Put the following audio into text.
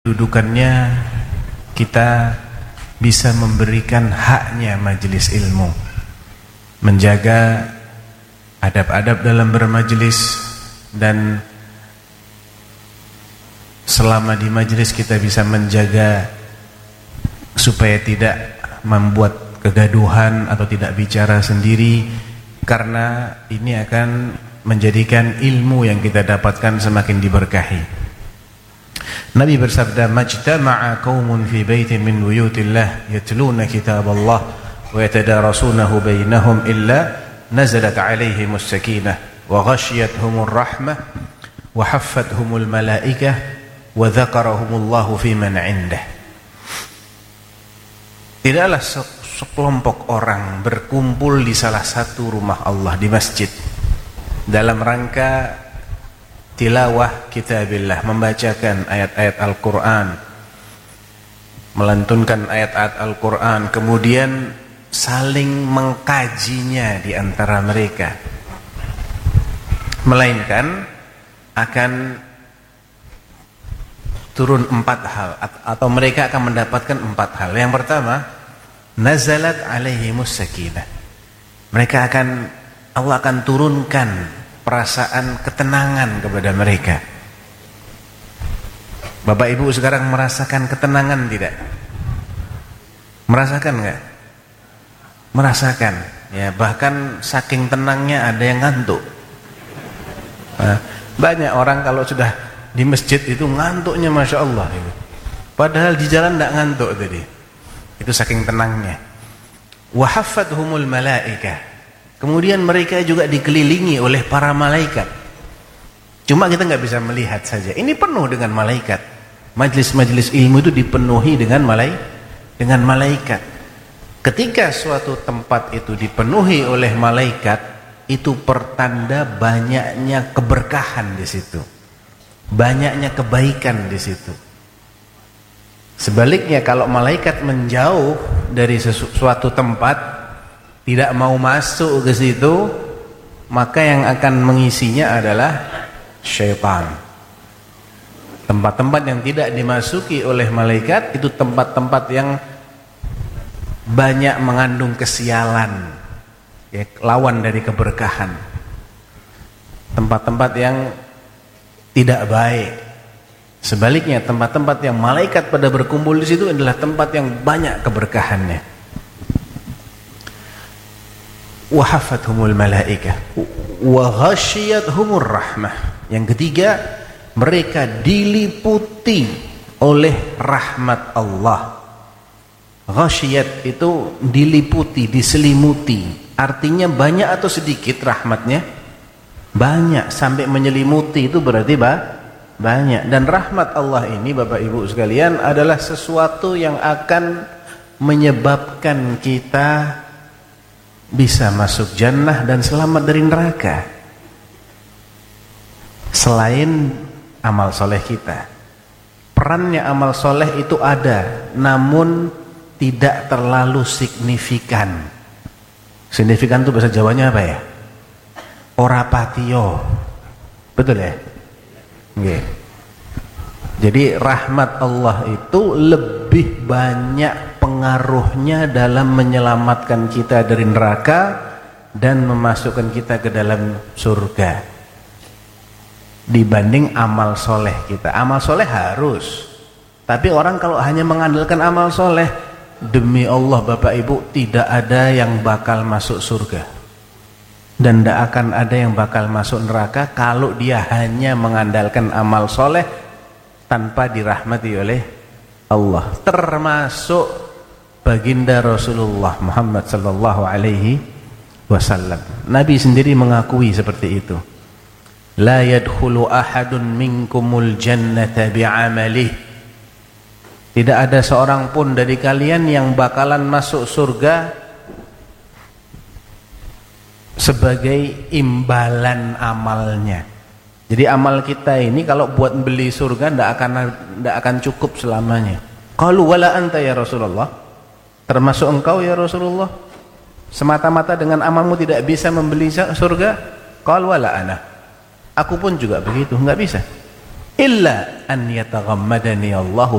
Dudukannya kita bisa memberikan haknya majelis ilmu, menjaga adab-adab dalam bermajelis, dan selama di majelis kita bisa menjaga supaya tidak membuat kegaduhan atau tidak bicara sendiri, karena ini akan menjadikan ilmu yang kita dapatkan semakin diberkahi. Nabi bersabda, "Majtama'a qaumun fi baitin min buyutillah yatluna kitaballah wa yatadarasunahu bainahum illa nazalat 'alaihimus sakinah wa ghasyiyatuhumur rahmah wa haffathumul malaikah wa dzakarahumullahu fi man 'indah." Tidaklah sekelompok orang berkumpul di salah satu rumah Allah, di masjid, dalam rangka tilawah kitabillah, membacakan ayat-ayat Al-Quran, melantunkan ayat-ayat Al-Quran, kemudian saling mengkajinya di antara mereka, melainkan akan turun 4 hal, atau mereka akan mendapatkan 4 hal. Yang pertama, nazalat alaihimus sakinah. Allah akan turunkan perasaan ketenangan kepada mereka. Bapak Ibu sekarang merasakan ketenangan tidak? Merasakan enggak? Merasakan. Ya, bahkan saking tenangnya ada yang ngantuk. Banyak orang kalau sudah di masjid itu ngantuknya Masya Allah. Padahal di jalan enggak ngantuk tadi. Itu saking tenangnya. Wa haffathumul malaikah. Kemudian mereka juga dikelilingi oleh para malaikat. Cuma kita nggak bisa melihat saja. Ini penuh dengan malaikat. Majelis-majelis ilmu itu dipenuhi dengan malaikat. Ketika suatu tempat itu dipenuhi oleh malaikat, itu pertanda banyaknya keberkahan di situ, banyaknya kebaikan di situ. Sebaliknya, kalau malaikat menjauh dari suatu tempat, tidak mau masuk ke situ, maka yang akan mengisinya adalah syaitan. Tempat-tempat yang tidak dimasuki oleh malaikat itu tempat-tempat yang banyak mengandung kesialan, ya, lawan dari keberkahan. Tempat-tempat yang tidak baik. Sebaliknya, tempat-tempat yang malaikat pada berkumpul di situ adalah tempat yang banyak keberkahannya. Wa haffathumul malaikah wa ghasyiyatuhumur rahmah. Yang ketiga, mereka diliputi oleh rahmat Allah. Ghasyiyat itu diliputi, diselimuti. Artinya banyak atau sedikit rahmatnya? Banyak, sampai menyelimuti itu berarti banyak. Dan rahmat Allah ini, Bapak Ibu sekalian, adalah sesuatu yang akan menyebabkan kita bisa masuk jannah dan selamat dari neraka. Selain amal soleh kita, perannya amal soleh itu ada, namun tidak terlalu signifikan. Signifikan itu bahasa Jawanya apa ya? Ora patio. Betul ya? Oke. Jadi rahmat Allah itu lebih banyak pengaruhnya dalam menyelamatkan kita dari neraka dan memasukkan kita ke dalam surga dibanding amal soleh kita. Amal soleh harus, tapi orang kalau hanya mengandalkan amal soleh, demi Allah Bapak Ibu, tidak ada yang bakal masuk surga dan tidak akan ada yang bakal masuk neraka kalau dia hanya mengandalkan amal soleh tanpa dirahmati oleh Allah. Termasuk baginda Rasulullah Muhammad sallallahu alaihi wasallam. Nabi sendiri mengakui seperti itu. La yadkhulu ahadun minkumul jannata bi'amalih. Tidak ada seorang pun dari kalian yang bakalan masuk surga sebagai imbalan amalnya. Jadi amal kita ini kalau buat beli surga tidak akan cukup selamanya. Qalu wala anta ya Rasulullah, termasuk engkau ya Rasulullah, semata-mata dengan amalmu tidak bisa membeli surga? Qalu wala ana, aku pun juga begitu, enggak bisa. illa an yataghammadani Allahu